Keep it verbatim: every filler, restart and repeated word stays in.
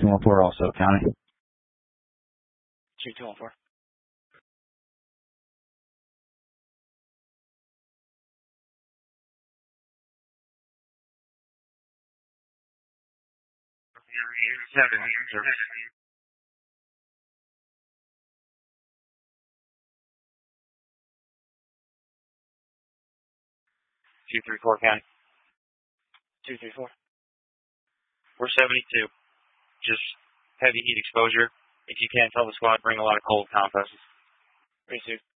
two one four also, County. two two one four. two three four, County. two three four. We're seventy-two. Just heavy heat exposure. If you can't tell the squad, bring a lot of cold compresses. thirty-two.